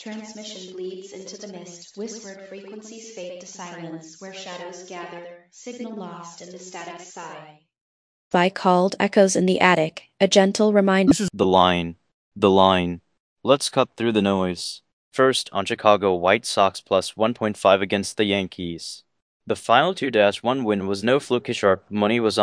Transmission bleeds into the mist, whispered frequencies fade to silence, where shadows gather, signal lost in the static sigh. Vi called echoes in the attic, a gentle reminder. The line. The line. Let's cut through the noise. First, on Chicago White Sox plus 1.5 against the Yankees. The final 2-1 win was no fluky sharp money was